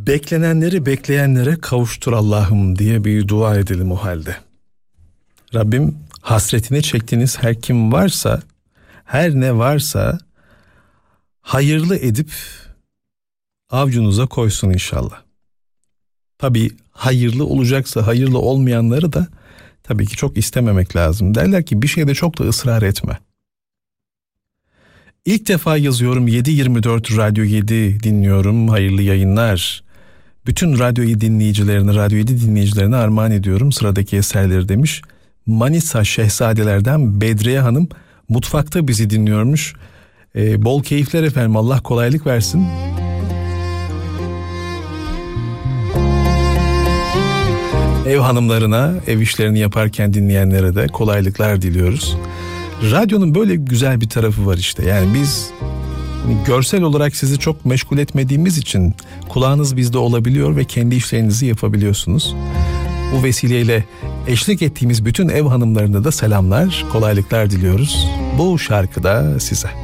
Beklenenleri bekleyenlere kavuştur Allah'ım diye bir dua edelim o halde. Rabbim hasretini çektiğiniz her kim varsa, her ne varsa hayırlı edip avcunuza koysun inşallah. Tabii hayırlı olacaksa hayırlı olmayanları da tabii ki çok istememek lazım. Derler ki bir şeyde çok da ısrar etme. İlk defa yazıyorum, 7/24 Radyo 7 dinliyorum. Hayırlı yayınlar. Bütün Radyo 7 dinleyicilerine, Radyo 7 dinleyicilerine armağan ediyorum sıradaki eserleri demiş. Manisa Şehzadeler'den Bedriye Hanım mutfakta bizi dinliyormuş. Bol keyifler efendim, Allah kolaylık versin. Ev hanımlarına, ev işlerini yaparken dinleyenlere de kolaylıklar diliyoruz. Radyonun böyle güzel bir tarafı var işte. Yani biz görsel olarak sizi çok meşgul etmediğimiz için kulağınız bizde olabiliyor ve kendi işlerinizi yapabiliyorsunuz. Bu vesileyle eşlik ettiğimiz bütün ev hanımlarına da selamlar, kolaylıklar diliyoruz. Bu şarkı da size.